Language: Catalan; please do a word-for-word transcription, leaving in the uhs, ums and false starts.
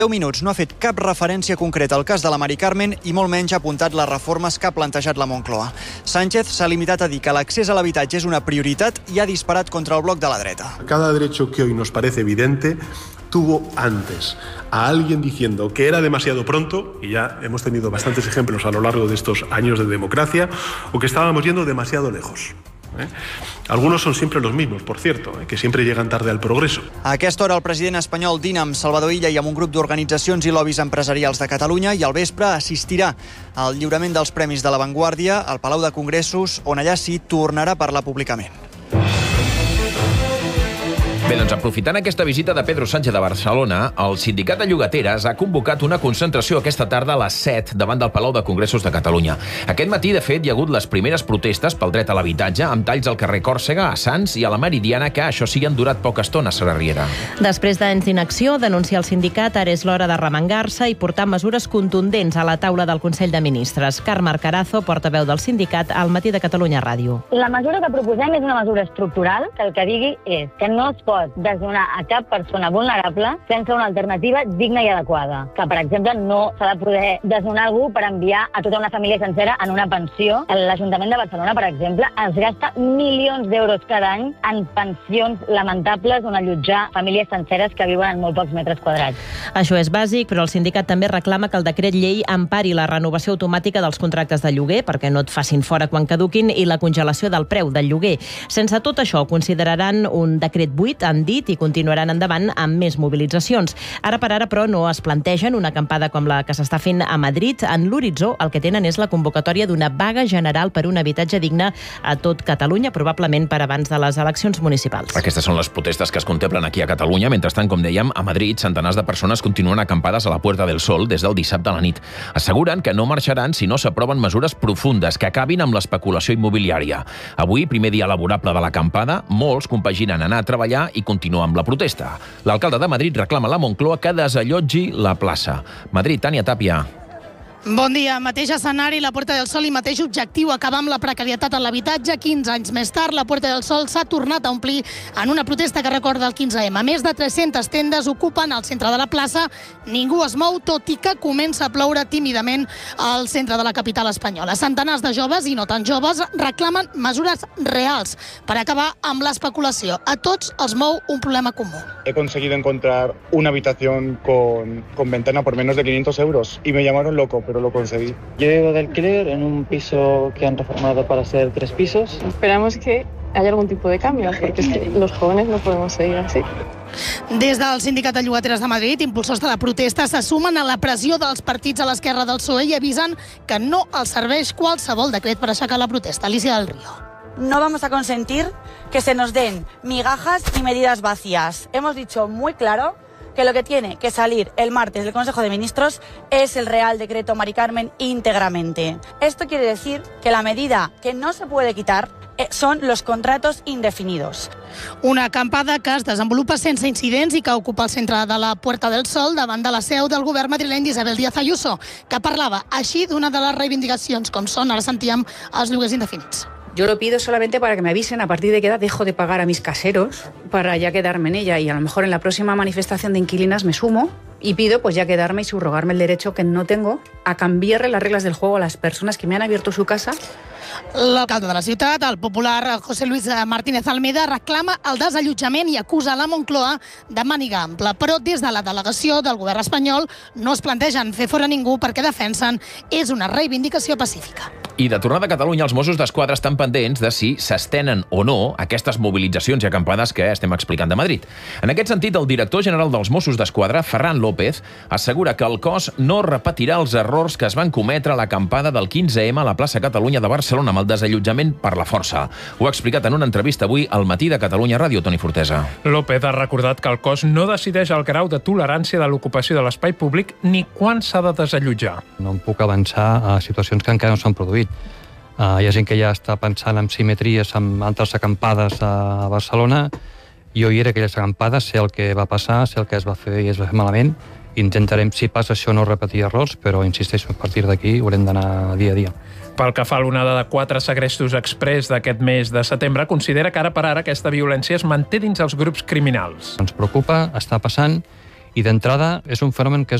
deu minuts no ha fet cap referència concreta al cas de la Mari Carmen i molt menys ha apuntat les reformes que ha plantejat la Moncloa. Sánchez s'ha limitat a dir que l'accés a l'habitatge és una prioritat i ha disparat contra el bloc de la dreta. Cada derecho que hoy nos parece evidente tuvo antes a alguien diciendo que era demasiado pronto, y ya hemos tenido bastantes ejemplos a lo largo de estos años de democracia, o que estábamos yendo demasiado lejos. ¿Eh? Algunos son siempre los mismos, por cierto, ¿eh? que siempre llegan tarde al progreso. A aquesta hora el president espanyol dina amb Salvador Illa i amb un grup d'organitzacions i lobbies empresarials de Catalunya i al vespre assistirà al lliurament dels Premis de la Vanguardia al Palau de Congressos, on allà sí tornarà a parlar públicament. Bé, doncs aprofitant aquesta visita de Pedro Sánchez a Barcelona, el Sindicat de Llogateres ha convocat una concentració aquesta tarda a les set davant del Palau de Congressos de Catalunya. Aquest matí, de fet, hi ha hagut les primeres protestes pel dret a l'habitatge, amb talls al carrer Còrsega, a Sants i a la Meridiana, que això sí han durat poca estona, Sara Riera. Després d'anys d'inacció, denuncia el sindicat, ara és l'hora de remengar-se i portar mesures contundents a la taula del Consell de Ministres. Carme Arcarazo, portaveu del sindicat, al Matí de Catalunya Ràdio. La mesura que proposem és una mesura estructural que el que digui és que no es pot desnonar a cap persona vulnerable sense una alternativa digna i adequada. Que, per exemple, no s'ha de poder desnonar algú per enviar a tota una família sencera en una pensió. L'Ajuntament de Barcelona, per exemple, es gasta milions d'euros cada any en pensions lamentables on allotjar famílies senceres que viuen en molt pocs metres quadrats. Això és bàsic, però el sindicat també reclama que el decret llei empari la renovació automàtica dels contractes de lloguer perquè no et facin fora quan caduquin i la congelació del preu del lloguer. Sense tot això, consideraran un decret buit, han dit, i continuaran endavant amb més mobilitzacions. Ara per ara, però, no es plantegen una acampada com la que s'està fent a Madrid. En l'horitzó, el que tenen és la convocatòria d'una vaga general per un habitatge digne a tot Catalunya, probablement per abans de les eleccions municipals. Aquestes són les protestes que es contemplen aquí a Catalunya. Mentrestant, com dèiem, a Madrid, centenars de persones continuen acampades a la Puerta del Sol des del dissabte a la nit. Asseguren que no marxaran si no s'aproven mesures profundes que acabin amb l'especulació immobiliària. Avui, primer dia laborable de l'acampada, molts compaginen anar a treballar i continuar amb la protesta. L'alcalde de Madrid reclama a la Moncloa que desallotgi la plaça. Madrid, Tània Tàpia. Bon dia. Mateix escenari, la Puerta del Sol i mateix objectiu, acabar amb la precarietat en l'habitatge. quinze anys més tard, la Puerta del Sol s'ha tornat a omplir en una protesta que recorda el quinze ema. Més de tres-centes tendes ocupen el centre de la plaça. Ningú es mou, tot i que comença a ploure tímidament al centre de la capital espanyola. Centenars de joves, i no tan joves, reclamen mesures reals per acabar amb l'especulació. A tots els mou un problema comú. He conseguido encontrar una habitación con, con ventana por menos de quinientos euros y me llamaron loco, pero lo conseguí. Yo vivo de alquiler en un piso que han reformado para ser tres pisos. Esperamos que haya algún tipo de cambio, porque es que los jóvenes no podemos seguir así. Des del Sindicat de Llogateres de Madrid, impulsors de la protesta se sumen a la pressió dels partits a l'esquerra del P S O E i avisen que no els serveix qualsevol decret per aixecar la protesta. Alicia del Río. No vamos a consentir que se nos den migajas y medidas vacías. Hemos dicho muy claro que lo que tiene que salir el martes del Consejo de Ministros es el Real Decreto Mari Carmen íntegramente. Esto quiere decir que la medida que no se puede quitar son los contratos indefinidos. Una acampada que es desenvolupa sense incidents i que ocupa el centre de la Puerta del Sol davant de la seu del govern madrileny d'Isabel Díaz Ayuso, que parlava així d'una de les reivindicacions, com són, ara sentíem, els lloguers indefinits. Yo lo pido solamente para que me avisen a partir de qué edad dejo de pagar a mis caseros para ya quedarme en ella, y a lo mejor en la próxima manifestación de inquilinas me sumo y pido pues ya quedarme y subrogarme el derecho que no tengo a cambiarle las reglas del juego a las personas que me han abierto su casa. L'alcalde de la ciutat, el popular José Luis Martínez Almeda, reclama el desallotjament i acusa la Moncloa de màniga ampla. Però des de la delegació del govern espanyol no es plantegen fer fora ningú perquè defensen és una reivindicació pacífica. I de tornada a Catalunya, els Mossos d'Esquadra estan pendents de si s'estenen o no aquestes mobilitzacions i acampades que estem explicant de Madrid. En aquest sentit, el director general dels Mossos d'Esquadra, Ferran López, assegura que el cos no repetirà els errors que es van cometre a l'acampada del quinze ema a la plaça Catalunya de Barcelona amb el desallotjament per la força. Ho ha explicat en una entrevista avui al Matí de Catalunya Ràdio, Toni Fortesa. López ha recordat que el cos no decideix el grau de tolerància de l'ocupació de l'espai públic ni quan s'ha de desallotjar. No em puc avançar a situacions que encara no s'han produït. Uh, hi ha gent que ja està pensant en simetries amb altres acampades a Barcelona. Jo hi era aquelles acampades, sé el que va passar, sé el que es va fer i es va fer malament. Intentarem, si passa això, no repetir errors, però insisteixo, a partir d'aquí haurem d'anar dia a dia. Pel que fa a l'onada de quatre segrestos exprés d'aquest mes de setembre, considera que ara per ara aquesta violència es manté dins els grups criminals. Ens preocupa, està passant, I d'entrada és un fenomen que